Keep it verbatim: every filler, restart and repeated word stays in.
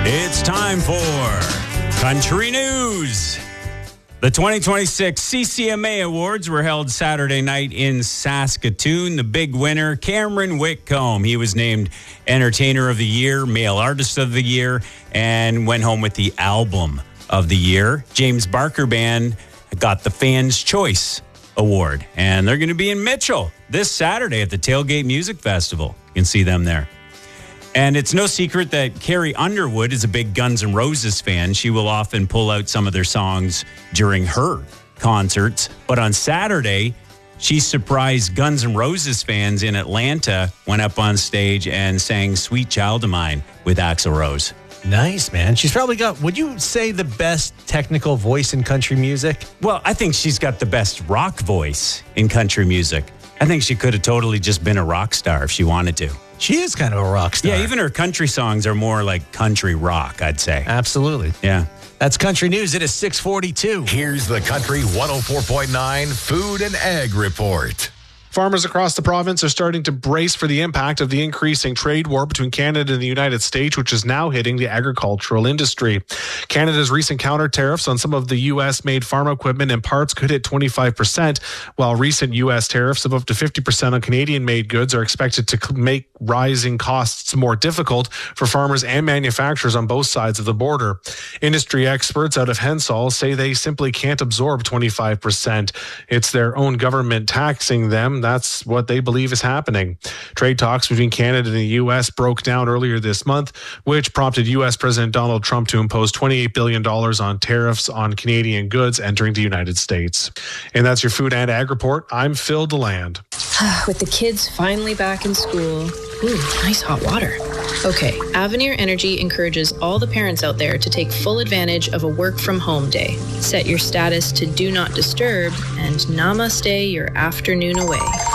It's time for Country News. The twenty twenty-six C C M A Awards were held Saturday night in Saskatoon. The big winner, Cameron Whitcomb. He was named Entertainer of the Year, Male Artist of the Year, and went home with the Album of the Year. James Barker Band got the Fans' Choice Award, and they're going to be in Mitchell this Saturday at the Tailgate Music Festival. You can see them there. And it's no secret that Carrie Underwood is a big Guns N' Roses fan. She will often pull out some of their songs during her concerts. But on Saturday, she surprised Guns N' Roses fans in Atlanta, went up on stage and sang Sweet Child of Mine with Axl Rose. Nice, man. She's probably got, would you say, the best technical voice in country music? Well, I think she's got the best rock voice in country music. I think she could have totally just been a rock star if she wanted to. She is kind of a rock star. Yeah, even her country songs are more like country rock, I'd say. Absolutely. Yeah. That's Country News. It is six forty-two. Here's the Country one oh four point nine Food and Ag Report. Farmers across the province are starting to brace for the impact of the increasing trade war between Canada and the United States, which is now hitting the agricultural industry. Canada's recent counter tariffs on some of the U S-made farm equipment and parts could hit twenty-five percent, while recent U S tariffs of up to fifty percent on Canadian-made goods are expected to make rising costs more difficult for farmers and manufacturers on both sides of the border. Industry experts out of Hensall say they simply can't absorb twenty-five percent. It's their own government taxing them. That's what they believe is happening. Trade talks between Canada and the U S broke down earlier this month, which prompted U S President Donald Trump to impose twenty-eight billion dollars on tariffs on Canadian goods entering the United States. And that's your Food and Ag Report. I'm Phil DeLand. With the kids finally back in school. Ooh, nice hot water. Okay, Avenir Energy encourages all the parents out there to take full advantage of a work from home day. Set your status to do not disturb and namaste your afternoon away.